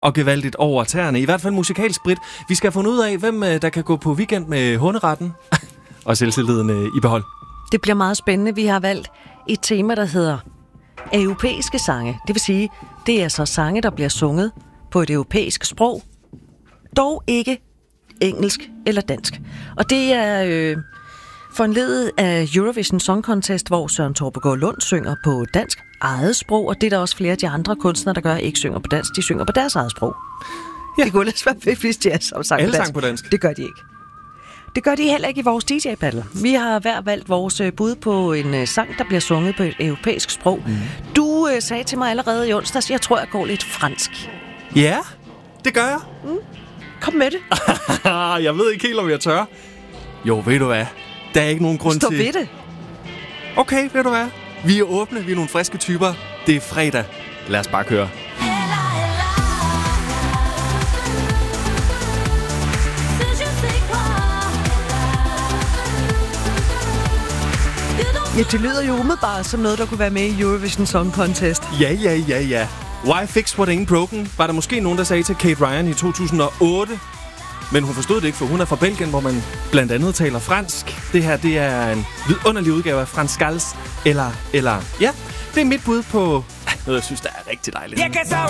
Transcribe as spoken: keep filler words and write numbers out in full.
og gevaldigt over tæerne. I hvert fald musikalsk, Britt. Vi skal have fundet ud af, hvem der kan gå på weekend med hunderetten og selvtilliden i behold. Det bliver meget spændende. Vi har valgt et tema, der hedder europæiske sange. Det vil sige, det er så sange, der bliver sunget på et europæisk sprog, dog ikke engelsk eller dansk. Og det er øh, foranlediget af Eurovision Song Contest, hvor Søren Torpegaard Lund synger på dansk eget sprog, og det er der også flere af de andre kunstnere, der gør, ikke synger på dansk. De synger på deres eget sprog. Ja. Det kunne ellers være fedt, hvis de er sang på dansk. på dansk. Det gør de ikke. Det gør de heller ikke i vores D J-battle. Vi har hver valgt vores bud på en sang, der bliver sunget på et europæisk sprog. Mm. Du øh, sagde til mig allerede i onsdags, jeg tror, jeg går lidt fransk. Ja, det gør jeg. Mm. Kom med det. Jeg ved ikke helt, om jeg tør. Jo, ved du hvad? Der er ikke nogen grund Stå til... Stå ved det. Okay, ved du hvad? Vi er åbne, vi er nogle friske typer. Det er fredag. Lad os bare køre. Ja, det lyder jo umiddelbart som noget, der kunne være med i Eurovision Song Contest. Ja, ja, ja, ja. Why fix what ain't broken? Var der måske nogen, der sagde til Kate Ryan i to tusind og otte. Men hun forstod det ikke, for hun er fra Belgien, hvor man blandt andet taler fransk. Det her, det er en vidunderlig udgave af franskals. Eller, eller, ja, det er mit bud på noget, jeg synes, der er rigtig dejligt.